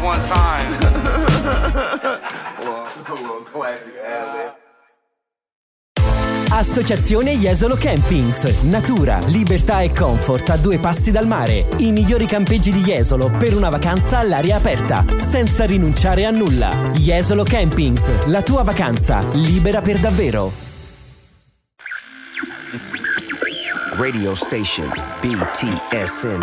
one time. Classic ad. Associazione Jesolo Campings. Natura, libertà e comfort a 2 passi dal mare. I migliori campeggi di Jesolo per una vacanza all'aria aperta, senza rinunciare a nulla. Jesolo Campings, la tua vacanza libera per davvero. Radio station BTSN.